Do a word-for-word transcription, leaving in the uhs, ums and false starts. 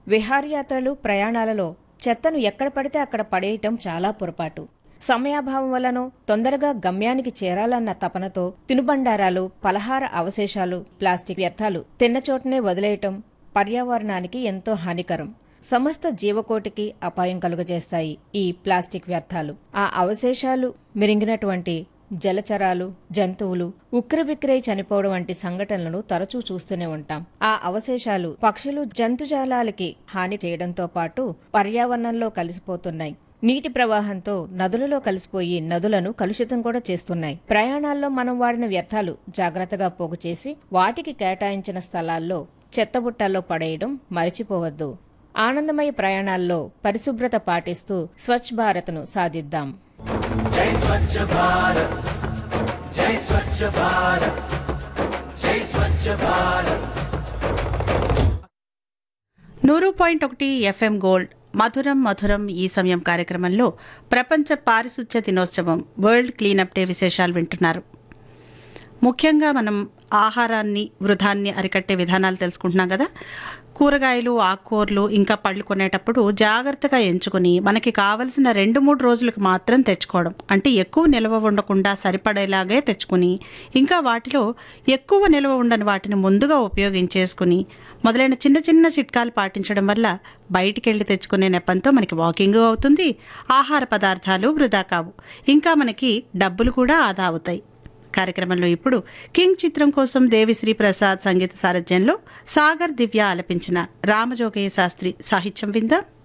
విహారయాత్రలు, ప్రయాణాలలో చెత్తను ఎక్కడ పడితే అక్కడ పడేయటం చాలా పొరపాటు. సమయాభావం వల్లనో తొందరగా గమ్యానికి చేరాలన్న తపనతో తినుబండారాలు, పలహార అవశేషాలు, ప్లాస్టిక్ వ్యర్థాలు తిన్నచోటనే వదిలేయటం పర్యావరణానికి ఎంతో హానికరం. సమస్త జీవకోటికి అపాయం కలుగజేస్తాయి ఈ ప్లాస్టిక్ వ్యర్థాలు. ఆ అవశేషాలు మిరింగినటువంటి జలచరాలు, జంతువులు ఉక్కిరిబిక్కిరై చనిపోవడం వంటి సంఘటనలను తరచూ చూస్తూనే ఉంటాం. ఆ అవశేషాలు పక్షులు, జంతుజాలాలకి హాని చేయడంతో పాటు పర్యావరణంలో కలిసిపోతున్నాయి. నీటి ప్రవాహంతో నదులలో కలిసిపోయి నదులను కలుషితం కూడా చేస్తున్నాయి. ప్రయాణాల్లో మనం వాడిన వ్యర్థాలు జాగ్రత్తగా పోగు చేసి వాటికి కేటాయించిన స్థలాల్లో చెత్తబుట్టల్లో పడేయడం మరిచిపోవద్దు. ఆనందమయ ప్రయాణాల్లో పరిశుభ్రత పాటిస్తూ స్వచ్ఛ భారత్ను సాధిద్దాం. జై స్వచ్ఛ భారత్, జై స్వచ్ఛ భారత్, జై స్వచ్ఛ భారత్. నూరు పాయింట్ ఒకటి ఎఫ్ఎం గోల్డ్ మధురం మధురం ఈ సమయం కార్యక్రమంలో ప్రపంచ పారిశుధ్య దినోత్సవం వరల్డ్ క్లీనప్ డే విశేషాలు వింటున్నారు. ముఖ్యంగా మనం ఆహారాన్ని, వృధాన్ని అరికట్టే విధానాలు తెలుసుకుంటున్నాం కదా. కూరగాయలు, ఆకుకూరలు ఇంకా పళ్ళు కొనేటప్పుడు జాగ్రత్తగా ఎంచుకుని మనకి కావలసిన రెండు మూడు రోజులకు మాత్రం తెచ్చుకోవడం, అంటే ఎక్కువ నిల్వ ఉండకుండా సరిపడేలాగే తెచ్చుకుని, ఇంకా వాటిలో ఎక్కువ నిల్వ ఉండని వాటిని ముందుగా ఉపయోగించేసుకుని మొదలైన చిన్న చిన్న చిట్కాలు పాటించడం వల్ల బయటికి వెళ్ళి తెచ్చుకునే నెపంతో మనకి వాకింగ్ అవుతుంది, ఆహార పదార్థాలు వృధా కావు, ఇంకా మనకి డబ్బులు కూడా ఆదా అవుతాయి. కార్యక్రమంలో ఇప్పుడు కింగ్ చిత్రం కోసం దేవిశ్రీ ప్రసాద్ సంగీత సారథ్యంలో సాగర్ దివ్య ఆలపించిన రామజోగయ్య శాస్త్రి సాహిత్యం విందాం.